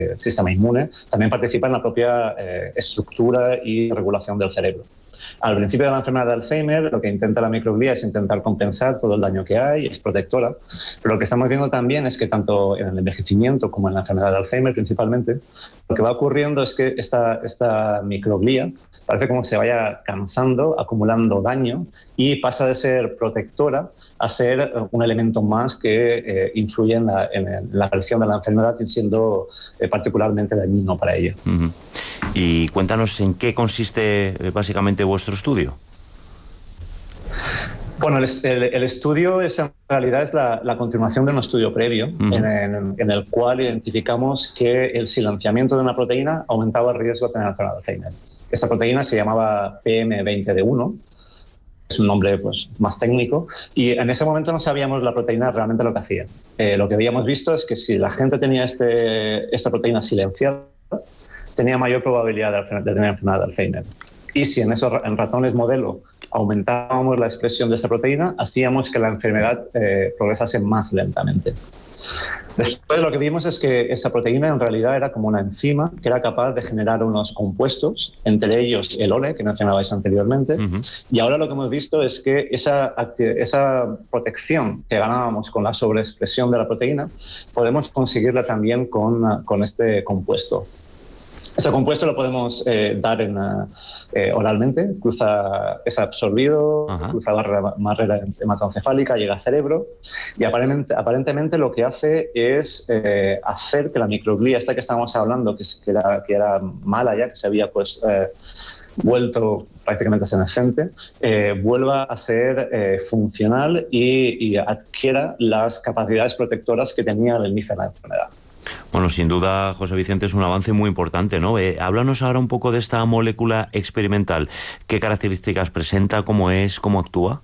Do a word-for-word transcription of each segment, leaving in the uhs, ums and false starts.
el sistema inmune, también participa en la propia eh, estructura y regulación del cerebro. Al principio de la enfermedad de Alzheimer, lo que intenta la microglía es intentar compensar todo el daño que hay, es protectora, pero lo que estamos viendo también es que tanto en el envejecimiento como en la enfermedad de Alzheimer principalmente, lo que va ocurriendo es que esta, esta microglía parece como que se vaya cansando, acumulando daño y pasa de ser protectora a ser un elemento más que eh, influye en la, en la aparición de la enfermedad, siendo eh, particularmente dañino para ella. Uh-huh. Y cuéntanos en qué consiste eh, básicamente vuestro estudio. Bueno, el, el, el estudio es, en realidad es la, la continuación de un estudio previo, uh-huh. en, en, en el cual identificamos que el silenciamiento de una proteína aumentaba el riesgo de tener enfermedad de Alzheimer. Esta proteína se llamaba P M veinte D uno, es un nombre pues, más técnico, y en ese momento no sabíamos la proteína realmente lo que hacía. Eh, lo que habíamos visto es que si la gente tenía este, esta proteína silenciada, tenía mayor probabilidad de, de tener enfermedad de Alzheimer. Y si en esos en ratones modelo aumentábamos la expresión de esta proteína, hacíamos que la enfermedad eh, progresase más lentamente. Después lo que vimos es que esa proteína en realidad era como una enzima que era capaz de generar unos compuestos, entre ellos el O L E, que mencionabais anteriormente, uh-huh. y ahora lo que hemos visto es que esa, esa protección que ganábamos con la sobreexpresión de la proteína, podemos conseguirla también con, con este compuesto. Ese compuesto lo podemos eh, dar en, eh, oralmente, cruza, es absorbido, uh-huh. cruza barrera, barrera hematoencefálica, llega al cerebro y aparentemente, aparentemente lo que hace es eh, hacer que la microglía, esta que estábamos hablando, que, que, era, que era mala ya, que se había pues, eh, vuelto prácticamente senescente, eh, vuelva a ser eh, funcional y, y adquiera las capacidades protectoras que tenía el inicio de la enfermedad. Bueno, sin duda, José Vicente, es un avance muy importante, ¿no? Eh, háblanos ahora un poco de esta molécula experimental. ¿Qué características presenta? ¿Cómo es? ¿Cómo actúa?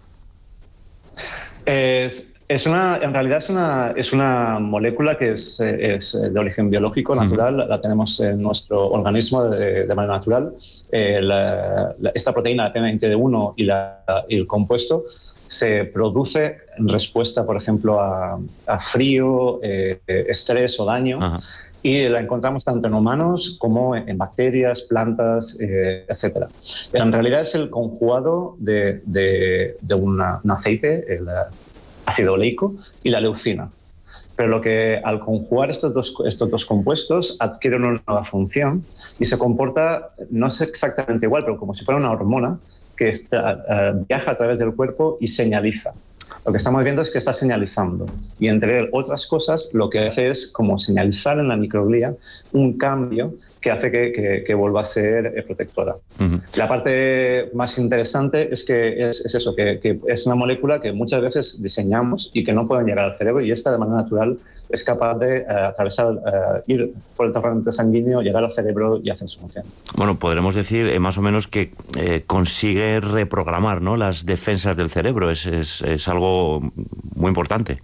Es, es una, en realidad es una, es una molécula que es, es de origen biológico, natural. Uh-huh. La tenemos en nuestro organismo de, de manera natural. Eh, la, la, esta proteína, la P M veinte D uno y, la, y el compuesto, se produce en respuesta, por ejemplo, a, a frío, eh, estrés o daño. Ajá. Y la encontramos tanto en humanos como en bacterias, plantas, eh, etcétera. En realidad es el conjugado de, de, de una, un aceite, el ácido oleico, y la leucina. Pero lo que al conjugar estos dos, estos dos compuestos adquiere una nueva función y se comporta, no es exactamente igual, pero como si fuera una hormona que está, uh, viaja a través del cuerpo y señaliza. Lo que estamos viendo es que está señalizando. Y entre otras cosas, lo que hace es como señalizar en la microglía un cambio que hace que, que, que vuelva a ser eh, protectora. Uh-huh. La parte más interesante es que es, es eso, que, que es una molécula que muchas veces diseñamos y que no pueden llegar al cerebro, y esta de manera natural es capaz de uh, atravesar, uh, ir por el torrente sanguíneo, llegar al cerebro y hacer su función. Bueno, podremos decir eh, más o menos que eh, consigue reprogramar, ¿no?, las defensas del cerebro. Es, es, es algo muy importante.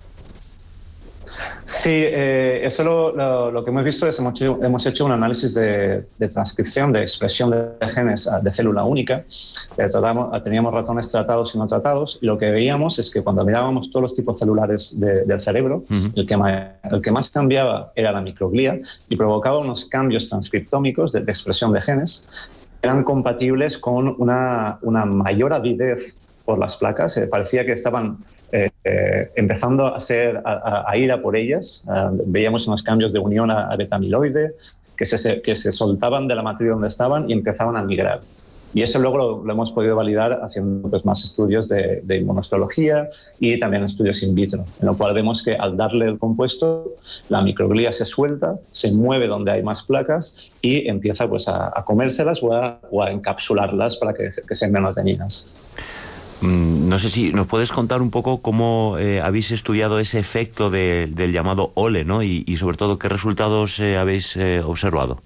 Sí, eh, eso lo, lo, lo que hemos visto es hemos hecho, hemos hecho un análisis de, de transcripción, de expresión de genes de célula única. Eh, tratamos, teníamos ratones tratados y no tratados, y lo que veíamos es que cuando mirábamos todos los tipos celulares de, del cerebro, uh-huh. el, que más, el que más cambiaba era la microglía y provocaba unos cambios transcriptómicos de, de expresión de genes que eran compatibles con una, una mayor avidez por las placas. Eh, parecía que estaban Eh, eh, empezando a, ser, a, a ir a por ellas. Uh, veíamos unos cambios de unión a, a betamiloide que se, que se soltaban de la matriz donde estaban y empezaban a migrar. Y eso luego lo, lo hemos podido validar haciendo pues, más estudios de, de inmunohistología y también estudios in vitro, en lo cual vemos que al darle el compuesto, la microglía se suelta, se mueve donde hay más placas y empieza pues, a, a comérselas o a, o a encapsularlas para que, que sean menos dañinas. No sé si nos puedes contar un poco cómo eh, habéis estudiado ese efecto de, del llamado O L E, ¿no? Y, y sobre todo qué resultados eh, habéis eh, observado.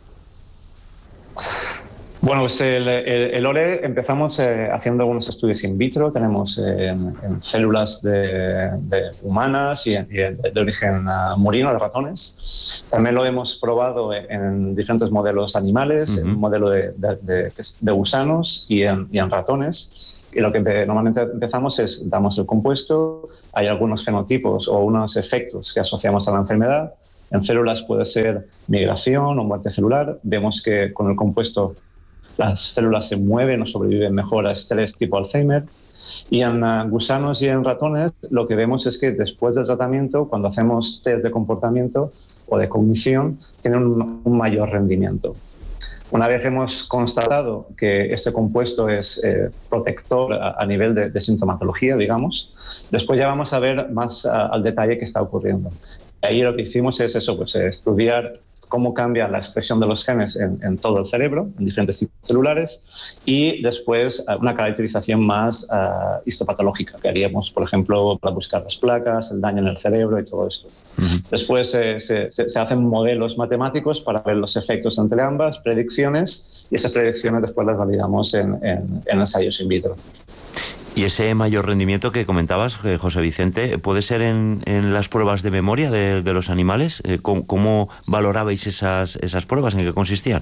Bueno, pues el, el, el O L E empezamos eh, haciendo algunos estudios in vitro. Tenemos eh, en, en células de, de humanas y, en, y de, de origen uh, murino, de ratones. También lo hemos probado en, en diferentes modelos animales, uh-huh. en un modelo de, de, de, de gusanos y en, y en ratones. Y lo que normalmente empezamos es, damos el compuesto, hay algunos fenotipos o unos efectos que asociamos a la enfermedad, En células puede ser migración o muerte celular. Vemos que con el compuesto las células se mueven o sobreviven mejor a estrés tipo Alzheimer. Y en uh, gusanos y en ratones lo que vemos es que después del tratamiento, cuando hacemos test de comportamiento o de cognición, tienen un, un mayor rendimiento. Una vez hemos constatado que este compuesto es eh, protector a, a nivel de, de sintomatología, digamos, después ya vamos a ver más a, al detalle qué está ocurriendo. Y ahí lo que hicimos es eso, pues, eh, estudiar cómo cambia la expresión de los genes en, en todo el cerebro, en diferentes tipos celulares, y después una caracterización más uh, histopatológica, que haríamos, por ejemplo, para buscar las placas, el daño en el cerebro y todo esto. Uh-huh. Después eh, se, se, se hacen modelos matemáticos para ver los efectos entre ambas, predicciones, y esas predicciones después las validamos en, en, en ensayos in vitro. ¿Y ese mayor rendimiento que comentabas, José Vicente, puede ser en, en las pruebas de memoria de, de los animales? ¿Cómo, cómo valorabais esas, esas pruebas? ¿En qué consistían?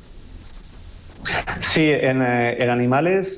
Sí, en, en animales,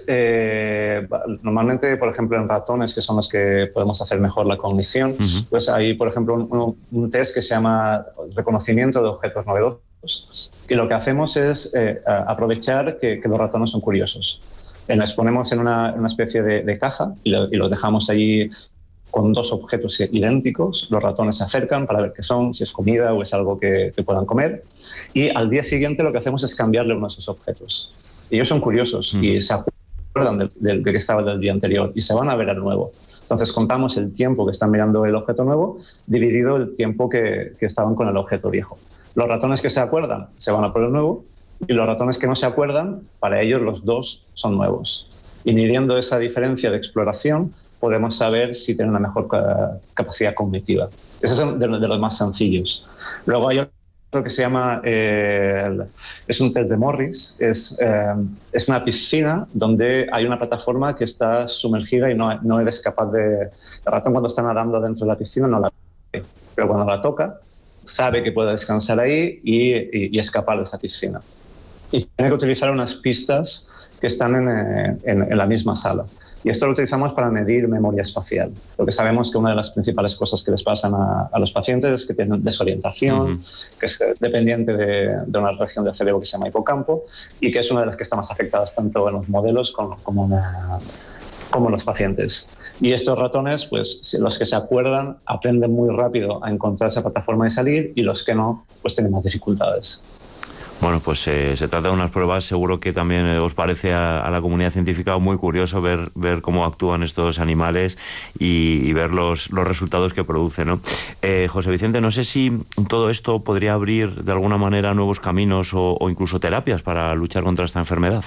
eh, normalmente, por ejemplo, en ratones, que son los que podemos hacer mejor la cognición, uh-huh. pues hay, por ejemplo, un, un test que se llama reconocimiento de objetos novedosos. Y lo que hacemos es eh, aprovechar que, que los ratones son curiosos. Los ponemos en una, una especie de, de caja y, lo, y los dejamos allí con dos objetos idénticos. Los ratones se acercan para ver qué son, si es comida o es algo que, que puedan comer. Y al día siguiente lo que hacemos es cambiarle uno de esos objetos. Y ellos son curiosos mm. y se acuerdan de, de, de que estaba del día anterior y se van a ver al nuevo. Entonces contamos el tiempo que están mirando el objeto nuevo dividido el tiempo que, que estaban con el objeto viejo. Los ratones que se acuerdan se van a por el nuevo. Y los ratones que no se acuerdan, para ellos los dos son nuevos. Y midiendo esa diferencia de exploración, podemos saber si tienen una mejor capacidad cognitiva. Ese es de los más sencillos. Luego hay otro que se llama, eh, es un test de Morris, es, eh, es una piscina donde hay una plataforma que está sumergida y no, no eres capaz de... El ratón cuando está nadando dentro de la piscina no la ve, pero cuando la toca, sabe que puede descansar ahí y, y, y escapar de esa piscina. Y tiene que utilizar unas pistas que están en, en, en la misma sala. Y esto lo utilizamos para medir memoria espacial, porque sabemos que una de las principales cosas que les pasan a, a los pacientes es que tienen desorientación, uh-huh. que es dependiente de, de una región del cerebro que se llama hipocampo y que es una de las que está más afectadas tanto en los modelos como, como, una, como en los pacientes. Y estos ratones, pues los que se acuerdan, aprenden muy rápido a encontrar esa plataforma y salir, y los que no, pues tienen más dificultades. Bueno, pues eh, se trata de unas pruebas, seguro que también eh, os parece a, a la comunidad científica muy curioso ver, ver cómo actúan estos animales y, y ver los, los resultados que producen, ¿no? Eh, José Vicente, no sé si todo esto podría abrir de alguna manera nuevos caminos o, o incluso terapias para luchar contra esta enfermedad.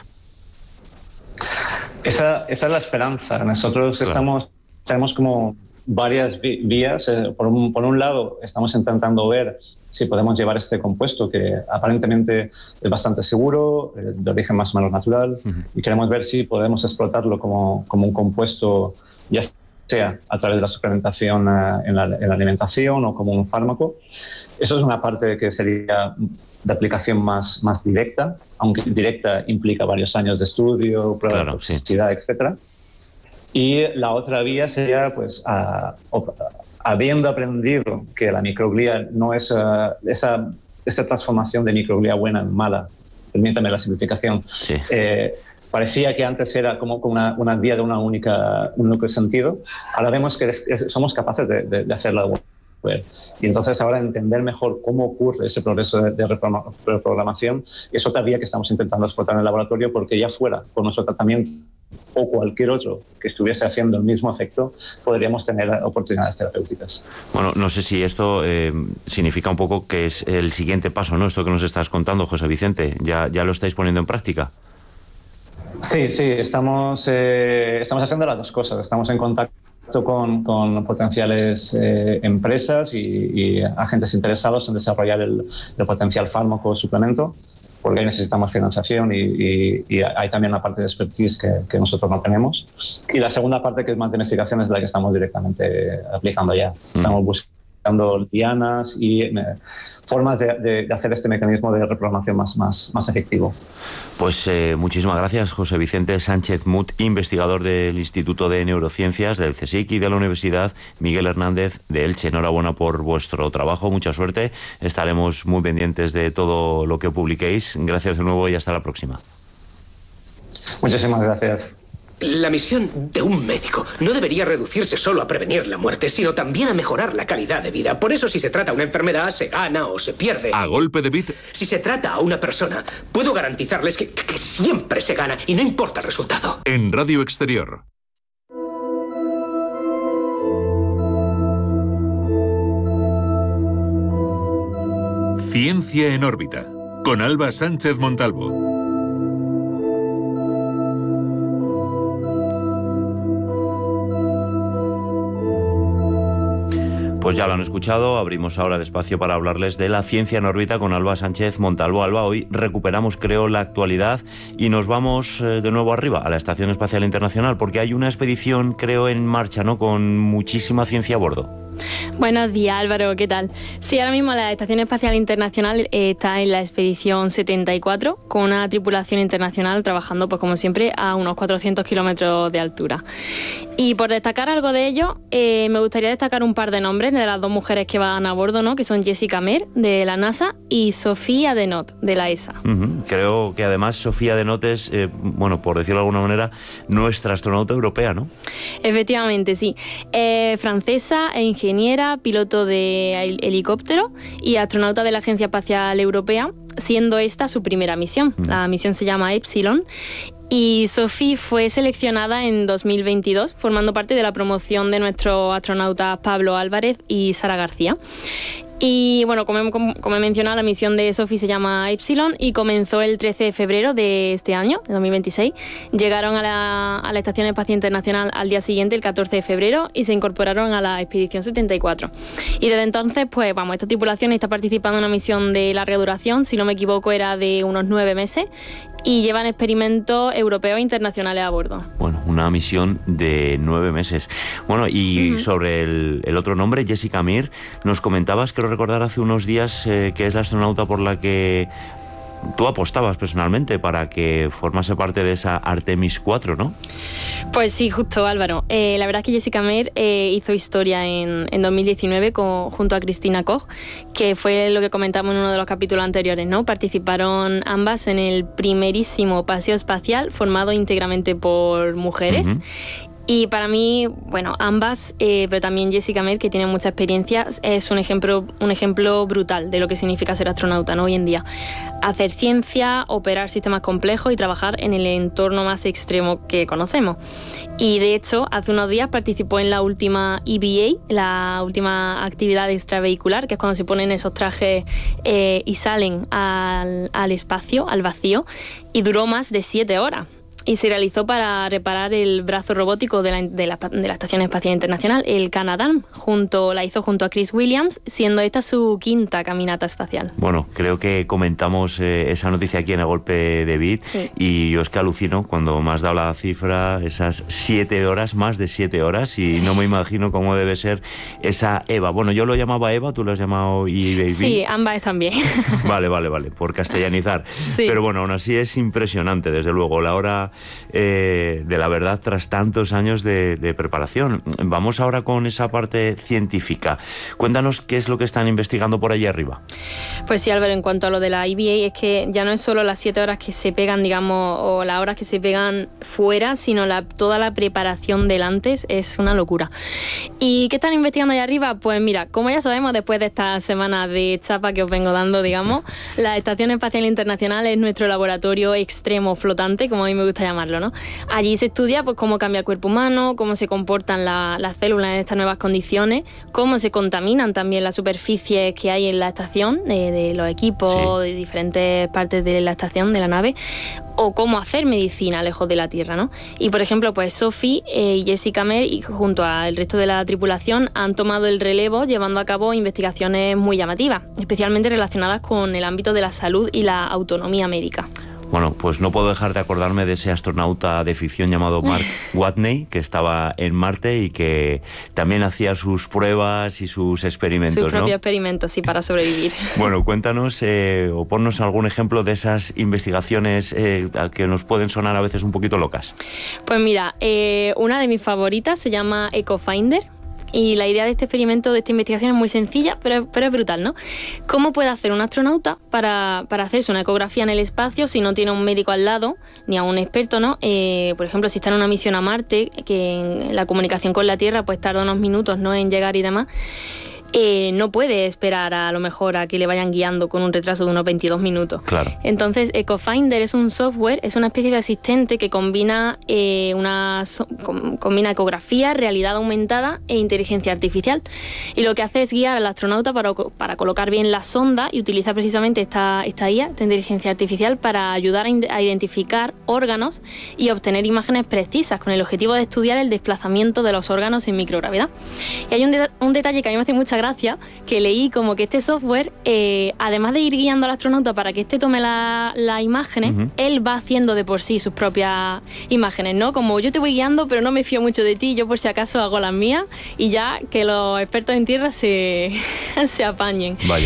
Esa, esa es la esperanza. Nosotros claro. estamos, tenemos como varias vías. Eh, por, un, por un lado, estamos intentando ver si podemos llevar este compuesto, que aparentemente es bastante seguro, eh, de origen más o menos natural, uh-huh. y queremos ver si podemos explotarlo como, como un compuesto, ya sea a través de la suplementación uh, en, la, en la alimentación o como un fármaco. Eso es una parte que sería de aplicación más, más directa, aunque directa implica varios años de estudio, prueba claro, de toxicidad, sí. etcétera. Y la otra vía sería, pues, a, a, habiendo aprendido que la microglía no es uh, esa, esa transformación de microglía buena en mala, permítame la simplificación, sí. eh, parecía que antes era como una, una vía de una única, un único sentido, ahora vemos que es, es, somos capaces de, de, de hacerla buena. Y entonces ahora entender mejor cómo ocurre ese progreso de, de reprogramación es otra vía que estamos intentando explotar en el laboratorio, porque ya fuera con nuestro tratamiento o cualquier otro que estuviese haciendo el mismo efecto, podríamos tener oportunidades terapéuticas. Bueno, no sé si esto eh, significa un poco que es el siguiente paso, ¿no? Esto que nos estás contando, José Vicente, ¿ya, ya lo estáis poniendo en práctica? Sí, sí, estamos, eh, estamos haciendo las dos cosas. Estamos en contacto Con, con potenciales eh, empresas y, y agentes interesados en desarrollar el, el potencial fármaco o suplemento, porque ahí necesitamos financiación y, y, y hay también una parte de expertise que, que nosotros no tenemos. Y la segunda parte, que es más de investigación, es la que estamos directamente aplicando ya. Estamos buscando utilizando lianas y eh, formas de, de, de hacer este mecanismo de reprogramación más, más, más efectivo. Pues eh, muchísimas gracias, José Vicente Sánchez Mut, investigador del Instituto de Neurociencias del CSIC y de la Universidad Miguel Hernández de Elche. Enhorabuena por vuestro trabajo, mucha suerte. Estaremos muy pendientes de todo lo que publiquéis. Gracias de nuevo y hasta la próxima. Muchísimas gracias. La misión de un médico no debería reducirse solo a prevenir la muerte, sino también a mejorar la calidad de vida. Por eso, si se trata a una enfermedad, se gana o se pierde. A golpe de bit. Si se trata a una persona, puedo garantizarles que, que siempre se gana y no importa el resultado. En Radio Exterior. Ciencia en órbita, con Alba Sánchez Montalvo. Pues ya lo han escuchado, abrimos ahora el espacio para hablarles de la ciencia en órbita con Alba Sánchez Montalvo. Alba, hoy recuperamos, creo, la actualidad y nos vamos eh, de nuevo arriba, a la Estación Espacial Internacional, porque hay una expedición, creo, en marcha, ¿no?, con muchísima ciencia a bordo. Buenos días, Álvaro, ¿qué tal? Sí, ahora mismo la Estación Espacial Internacional eh, está en la expedición setenta y cuatro, con una tripulación internacional trabajando, pues como siempre, a unos cuatrocientos kilómetros de altura. Y por destacar algo de ello, eh, me gustaría destacar un par de nombres de las dos mujeres que van a bordo, ¿no?, que son Jessica Meir, de la NASA, y Sofía Denot, de la E S A. Uh-huh. Creo que además Sofía Denot es, eh, bueno, por decirlo de alguna manera, nuestra astronauta europea, ¿no? Efectivamente, sí. Eh, francesa e ingeniera, piloto de helicóptero y astronauta de la Agencia Espacial Europea, siendo esta su primera misión. Uh-huh. La misión se llama Epsilon. Y Sophie fue seleccionada en dos mil veintidós, formando parte de la promoción de nuestros astronautas Pablo Álvarez y Sara García. Y bueno, como he, como he mencionado, la misión de Sophie se llama Epsilon y comenzó el trece de febrero de este año, de dos mil veintiséis. Llegaron a la, a la Estación Espacial Internacional al día siguiente, el catorce de febrero, y se incorporaron a la expedición setenta y cuatro. Y desde entonces, pues vamos, esta tripulación está participando en una misión de larga duración, si no me equivoco era de unos nueve meses, y llevan experimentos europeos e internacionales a bordo. Bueno, una misión de nueve meses. Bueno, y uh-huh. sobre el, el otro nombre, Jessica Meir, nos comentabas, creo recordar hace unos días, eh, que es la astronauta por la que tú apostabas personalmente para que formase parte de esa Artemis cuatro, ¿no? Pues sí, justo, Álvaro. Eh, la verdad es que Jessica Meir eh, hizo historia en, en dos mil diecinueve con, junto a Cristina Koch, que fue lo que comentamos en uno de los capítulos anteriores, ¿no? Participaron ambas en el primerísimo paseo espacial formado íntegramente por mujeres. Uh-huh. Y para mí, bueno, ambas, eh, pero también Jessica Meir, que tiene mucha experiencia, es un ejemplo, un ejemplo brutal de lo que significa ser astronauta, ¿no?, hoy en día. Hacer ciencia, operar sistemas complejos y trabajar en el entorno más extremo que conocemos. Y de hecho, hace unos días participó en la última E V A, la última actividad extravehicular, que es cuando se ponen esos trajes eh, y salen al, al espacio, al vacío, y duró más de siete horas. Y se realizó para reparar el brazo robótico de la, de la, de la Estación Espacial Internacional, el Canadarm. Junto, la hizo junto a Chris Williams, siendo esta su quinta caminata espacial. Bueno, creo que comentamos eh, esa noticia aquí en el golpe de Bit, sí. Y yo es que alucino cuando me has dado la cifra, esas siete horas, más de siete horas, y sí. No me imagino cómo debe ser esa Eva. Bueno, yo lo llamaba Eva, tú lo has llamado E-Baby. Sí, ambas están bien. Vale, vale, vale, por castellanizar. Sí. Pero bueno, aún así es impresionante, desde luego, la hora Eh, de la verdad tras tantos años de, de preparación. Vamos ahora con esa parte científica. Cuéntanos qué es lo que están investigando por allí arriba. Pues sí, Álvaro, en cuanto a lo de la E V A, es que ya no es solo las siete horas que se pegan, digamos, o las horas que se pegan fuera, sino la, toda la preparación del antes es una locura. ¿Y qué están investigando allá arriba? Pues mira, como ya sabemos, después de esta semana de chapa que os vengo dando, digamos, la Estación Espacial Internacional es nuestro laboratorio extremo flotante, como a mí me gusta llamarlo, ¿no? Allí se estudia pues cómo cambia el cuerpo humano, cómo se comportan la, las células en estas nuevas condiciones, cómo se contaminan también las superficies que hay en la estación, de, de los equipos, sí. de diferentes partes de la estación, de la nave, o cómo hacer medicina lejos de la Tierra, ¿no? Y por ejemplo, pues Sophie eh, y Jessica Meir, y junto al resto de la tripulación, han tomado el relevo llevando a cabo investigaciones muy llamativas, especialmente relacionadas con el ámbito de la salud y la autonomía médica. Bueno, pues no puedo dejar de acordarme de ese astronauta de ficción llamado Mark Watney, que estaba en Marte y que también hacía sus pruebas y sus experimentos, Sus propios ¿no? experimentos, sí, para sobrevivir. Bueno, cuéntanos eh, o ponnos algún ejemplo de esas investigaciones eh, que nos pueden sonar a veces un poquito locas. Pues mira, eh, una de mis favoritas se llama EcoFinder. Y la idea de este experimento, de esta investigación es muy sencilla, pero, pero es brutal, ¿no? ¿Cómo puede hacer un astronauta para, para hacerse una ecografía en el espacio si no tiene un médico al lado, ni a un experto, ¿no? Eh, por ejemplo, si está en una misión a Marte, que en la comunicación con la Tierra pues tarda unos minutos, ¿no?, en llegar y demás. Eh, no puede esperar a, a lo mejor a que le vayan guiando con un retraso de unos veintidós minutos. Claro. Entonces, EcoFinder es un software, es una especie de asistente que combina eh, una so, com, combina ecografía, realidad aumentada e inteligencia artificial. Y lo que hace es guiar al astronauta para, para colocar bien la sonda y utiliza precisamente esta, esta I A, esta inteligencia artificial, para ayudar a, a identificar órganos y obtener imágenes precisas con el objetivo de estudiar el desplazamiento de los órganos en microgravedad. Y hay un, de, un detalle que a mí me hace mucha gracia, que leí como que este software, eh, además de ir guiando al astronauta para que éste tome las la imágenes, uh-huh. él va haciendo de por sí sus propias imágenes, ¿no? Como yo te voy guiando, pero no me fío mucho de ti, yo por si acaso hago las mías y ya que los expertos en tierra se, se apañen. Vaya.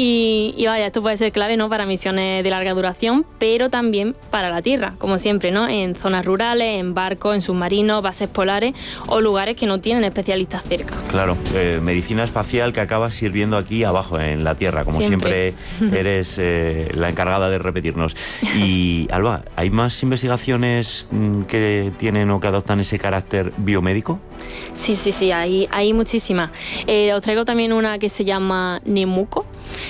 Y, y vaya, esto puede ser clave, ¿no?, para misiones de larga duración, pero también para la Tierra, como siempre, ¿no?, en zonas rurales, en barcos, en submarinos, bases polares o lugares que no tienen especialistas cerca. Claro, eh, medicina espacial que acaba sirviendo aquí abajo en la Tierra, como siempre, siempre eres eh, la encargada de repetirnos. Y Alba, ¿hay más investigaciones mmm, que tienen o que adoptan ese carácter biomédico? Sí, sí, sí, hay, hay muchísimas. Eh, os traigo también una que se llama Nemuco,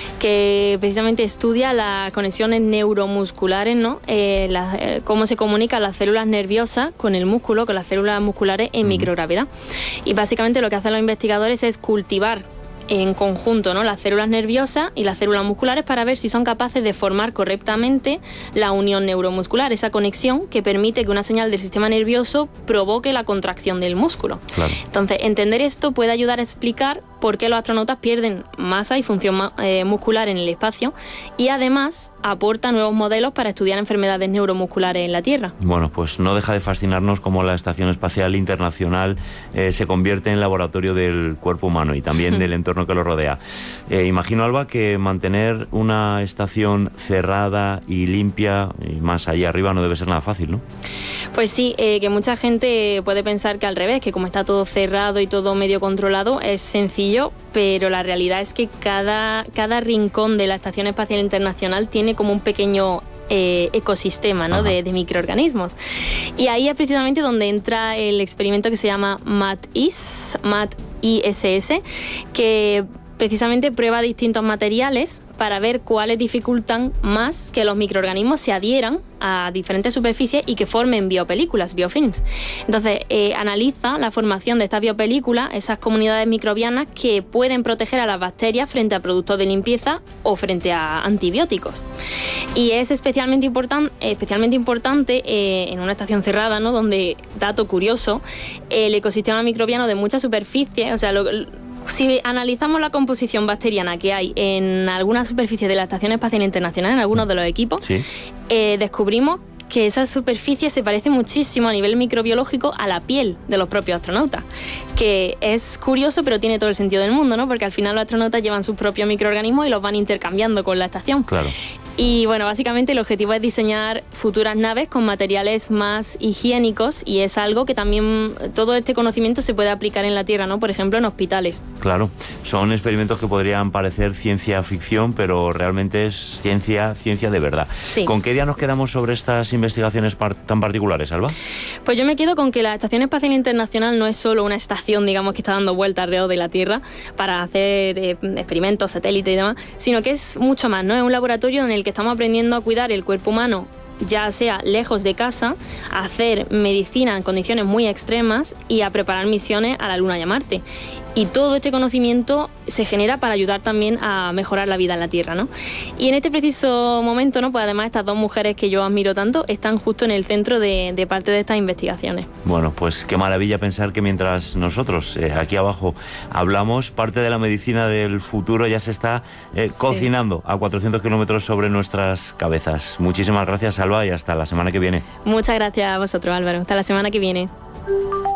que precisamente estudia las conexiones neuromusculares, ¿no? Eh, la, eh, cómo se comunican las células nerviosas con el músculo, con las células musculares en uh-huh. microgravedad. Y básicamente lo que hacen los investigadores es cultivar en conjunto, ¿no?, las células nerviosas y las células musculares para ver si son capaces de formar correctamente la unión neuromuscular, esa conexión que permite que una señal del sistema nervioso provoque la contracción del músculo. Claro. Entonces, entender esto puede ayudar a explicar por qué los astronautas pierden masa y función eh, muscular en el espacio, y además aporta nuevos modelos para estudiar enfermedades neuromusculares en la Tierra. Bueno, pues no deja de fascinarnos cómo la Estación Espacial Internacional eh, se convierte en laboratorio del cuerpo humano y también del entorno que lo rodea. Eh, imagino, Alba, que mantener una estación cerrada y limpia, y más allá arriba, no debe ser nada fácil, ¿no? Pues sí, eh, que mucha gente puede pensar que al revés, que como está todo cerrado y todo medio controlado, es sencillo, pero la realidad es que cada, cada rincón de la Estación Espacial Internacional tiene como un pequeño Eh, ecosistema, ¿no?, de, de microorganismos. Y ahí es precisamente donde entra el experimento que se llama MAT-I S, MAT-I S S, que precisamente prueba distintos materiales para ver cuáles dificultan más que los microorganismos se adhieran a diferentes superficies y que formen biopelículas, biofilms. Entonces, eh, analiza la formación de estas biopelículas, esas comunidades microbianas que pueden proteger a las bacterias frente a productos de limpieza o frente a antibióticos. Y es especialmente, importan, especialmente importante eh, en una estación cerrada, ¿no?, donde, dato curioso, el ecosistema microbiano de muchas superficies, o sea, lo, si analizamos la composición bacteriana que hay en algunas superficies de la Estación Espacial Internacional, en algunos de los equipos, sí. eh, descubrimos que esa superficie se parece muchísimo a nivel microbiológico a la piel de los propios astronautas, que es curioso, pero tiene todo el sentido del mundo, ¿no?, porque al final los astronautas llevan sus propios microorganismos y los van intercambiando con la estación. Claro. Y bueno, básicamente el objetivo es diseñar futuras naves con materiales más higiénicos, y es algo que también todo este conocimiento se puede aplicar en la Tierra, ¿no?, por ejemplo en hospitales. Claro, son experimentos que podrían parecer ciencia ficción, pero realmente es ciencia, ciencia de verdad. Sí. ¿Con qué día nos quedamos sobre estas investigaciones par- tan particulares, Alba? Pues yo me quedo con que la Estación Espacial Internacional no es solo una estación, digamos, que está dando vueltas alrededor de la Tierra para hacer eh, experimentos, satélites y demás, sino que es mucho más, ¿no? Es un laboratorio en el que estamos aprendiendo a cuidar el cuerpo humano, ya sea lejos de casa, a hacer medicina en condiciones muy extremas y a preparar misiones a la Luna y a Marte. Y todo este conocimiento se genera para ayudar también a mejorar la vida en la Tierra, ¿no? Y en este preciso momento, ¿no? Pues además estas dos mujeres que yo admiro tanto están justo en el centro de, de parte de estas investigaciones. Bueno, pues qué maravilla pensar que mientras nosotros eh, aquí abajo hablamos, parte de la medicina del futuro ya se está eh, cocinando sí. a cuatrocientos kilómetros sobre nuestras cabezas. Muchísimas gracias, Alba, y hasta la semana que viene. Muchas gracias a vosotros, Álvaro. Hasta la semana que viene.